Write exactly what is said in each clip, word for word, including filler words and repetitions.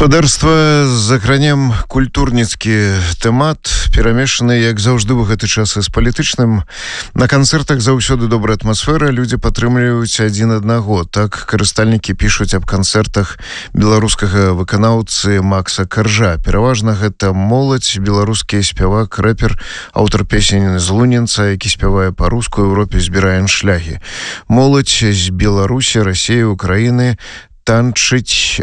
Гаспадарства закранем культурніцкі тэмат, перамешаны, як заўжды ў гэты час з палітычным. На канцэртах заўсёды добрая атмасфера, людзі падтрымліваюць адзін аднаго. Так карыстальнікі пішуць аб канцэртах беларускага выканаўцы Макса Каржа. Пераважна гэта моладзь, беларускі спявак, рэпер, аўтар песень з Лунінца, які спявае па-руску, ў Еўропе збірае шляхі. Моладзь з Беларусі, Расіі, Украіны танчыць,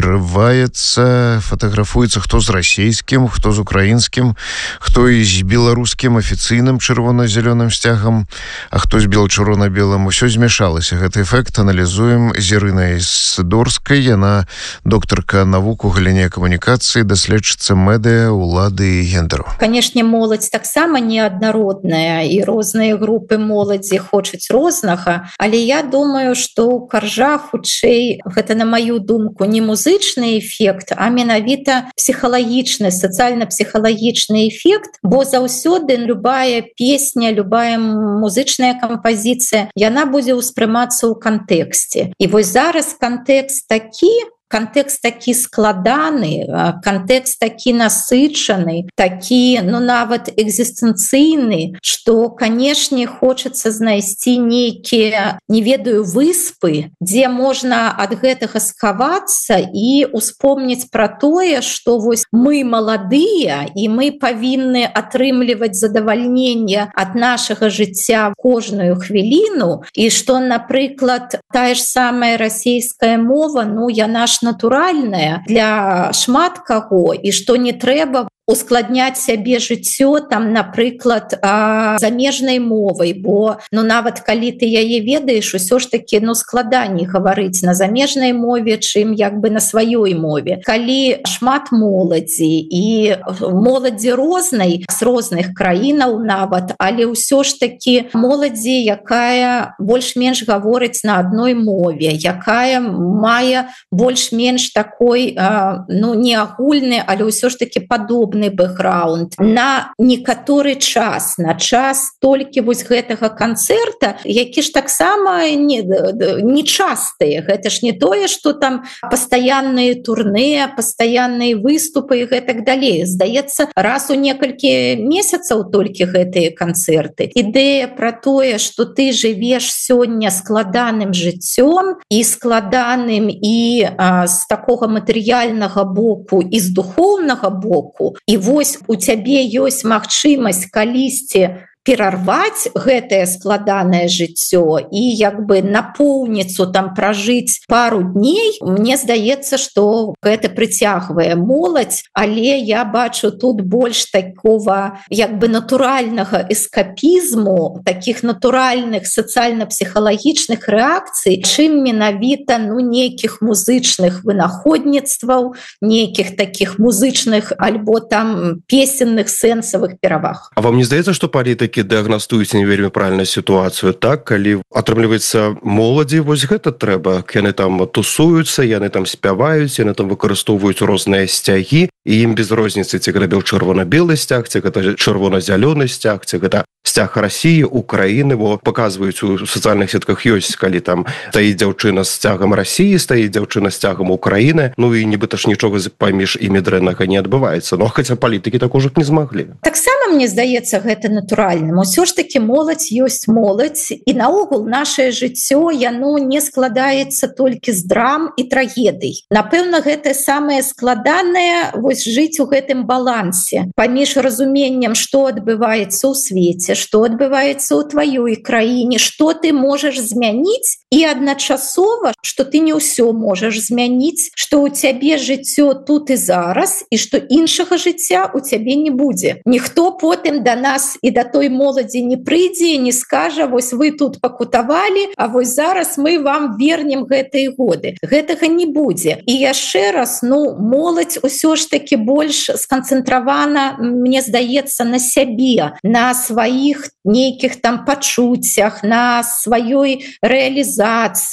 адрываецца, фатаграфуецца хто з расійскім, хто з украінскім, хто і з беларускім афіцыйным чырвона-зялёным сцягам, а хто з бел-чырвона-белым. Усё змяшалася. Гэты эфект аналізуем з Ірынай Сыдорскай. Яна доктарка навук у галіне камунікацыі, даследчыца медыа, улады і гендеру. Канешне, моладзь таксама неаднародная, і розныя групы моладзі хочуць рознага, але я думаю, што ў Каржа хутчэй гэта, на маю думку, не музычны эфект, а менавіта псіхалагічны, сацыяльна-псіхалагічны эфект, бо заўсёды любая песня, любая музычная кампазіцыя, яна будзе ўспрымацца ў кантэксце. І вось зараз кантэкст такі, кантэкст такі складаны, кантэкст такі насычаны, такі, ну, нават экзістэнцыйны, што, канешне, хочацца знайсці нейкія, не ведаю, выспы, дзе можна ад гэтага схавацца і успомніць пра тое, што вось мы маладыя, і мы павінны атрымліваць задавальненне ад нашага жыцця кожную хвіліну, і што, напрыклад, тая ж самая расійская мова, ну, яна ж натуральная для шмат каго, і што не трэба ускладняць сябе жыццё, там, напрыклад, замежнай мовай, бо, ну, нават калі ты яе ведаеш, усё ж такі, ну, складаней гаварыць на замежнай мове, чым як бы на сваёй мове. Калі шмат моладзі і моладзі рознай, з розных краінаў нават, але ўсё ж такі моладзі, якая больш-менш гаворыць на адной мове, якая мае больш-менш такой, ну, не агульны, але ўсё ж такі падобны бэкграунд на некаторы час, на час толькі вось гэтага канцэрта, які ж таксама не, не частыя. Гэта ж не тое, што там пастаянныя турнэ, пастаянныя выступы і гэтак далей. Здаецца, раз у некалькі месяцаў толькі гэтыя канцэрты. Ідэя пра тое, што ты жывеш сёння складаным жыццём і складаным і а, з такога матэрыяльнага боку і з духоўнага боку, і вось у цябе ёсць магчымасць калісьці перарваць гэтае складанае жыццё і як бы напоўніцу там пражыць пару дней. Мне здаецца, што гэта прыцягвае моладзь, але я бачу тут больш такого як бы натуральнага эскапізму, такіх натуральных сацыяльна-псіхалагічных рэакцый, чым менавіта, ну, нейкіх музычных вынаходніцтваў, нейкіх такіх музычных альбо там песенных сэнсавых пераваг. А вам не здаецца, што палітыкі дыягнастуюць не вельмі правільную сітуацыю, так, калі атрымліваецца моладзі, вось гэта трэба, яны там тусуюцца, яны там спяваюць, яны там выкарыстоўваюць розныя сцягі, і ім без розніцы, ці гэта чырвона-белы сцяг, ці гэта чырвона-зялёны сцяг, ці гэта сцяг Расіі, Украіны, бо паказваюць у сацыяльных сетках ёсць, калі там стаіць дзяўчына з сцягам Расіі, стаіць дзяўчына з сцягам Украіны, ну і нібыта ж нічога паміж імі дрэннага не адбываецца. Ну, хаця палітыкі так ужо не змаглі. Таксама, мне здаецца, гэта натуральным. Усё ж такі моладзь ёсць моладзь, і наогул нашае жыццё, яно не складаецца толькі з драм і трагедый. Напэўна, гэта самае складанае, вось жыць у гэтым балансе паміж разуменнем, што адбываецца ў свеце, што адбываецца ў тваёй краіне, што ты можаш змяніць, і адначасова, што ты не ўсё можаш змяніць, што ў цябе жыццё тут і зараз, і што іншага жыцця ў цябе не будзе. Ніхто потым да нас і да той моладзі не прыйдзе і не скажа, вось вы тут пакутавалі, а вось зараз мы вам вернем гэтыя годы. Гэтага не будзе. І яшчэ раз, ну, моладзь усё ж такі больш сканцэнтравана, мне здаецца, на сябе, на сваіх нейкіх там пачуццях, на сваёй рэалізацыі,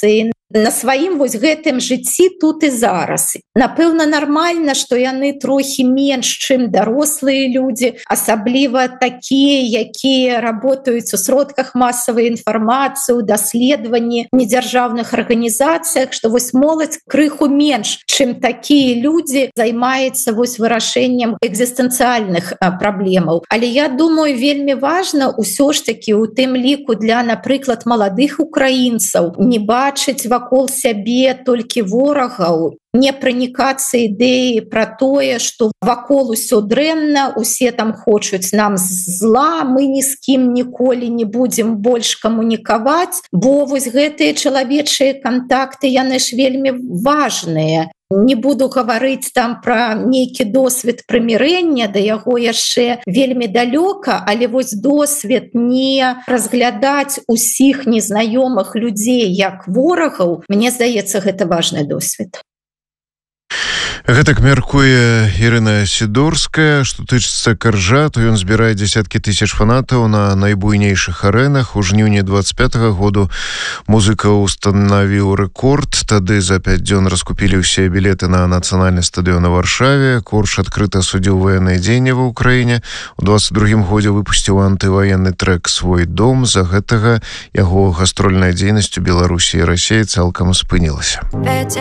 на сваім вось гэтым жыцці тут і зараз. Напэўна, нармальна, што яны трохі менш, чым дарослыя людзі, асабліва такія, якія работаюць у сродках масавай інфармацыі, у даследаванні, недзяржаўных арганізацыях, што вось моладзь крыху менш, чым такія людзі займаецца вось вырашэннем экзістэнцыяльных праблемаў. Але я думаю, вельмі важна ўсё ж такі у тым ліку для, напрыклад, маладых украінцаў не бачыць вакол сябе толькі ворагаў, не пранікацца ідэі пра тое, што вакол усё дрэнна, усе там хочуць нам зла, мы ні з кім ніколі не будзем больш камунікаваць, бо вось гэтыя чалавечыя кантакты, яны ж вельмі важныя. Не буду гаварыць там пра нейкі досвед прымірэння, да яго яшчэ вельмі далёка, але вось досвед не разглядаць усіх незнаёмых людзей як ворагаў, мне здаецца, гэта важны досвед. Гэтак мяркуе Ірына Сідорская. Што тычыцца Каржа, то ён збірае дзесяткі тысяч фанатаў на найбуйнейшых арэнах. У жніўні двадцать пятага году музыка устанавіў рэкорд. Тады за пяць дзён раскупілі ўсе білеты на нацыянальны стадыён у Варшаве. Корж адкрыта судзіў ваенныя дзеянні ва ўкраіне. У двадцать другім годзе выпусціў антываенны трэк «Свой дом». За гэтага яго гастрольная дзейнасць у Беларусі і Расіі цалкам спынілася.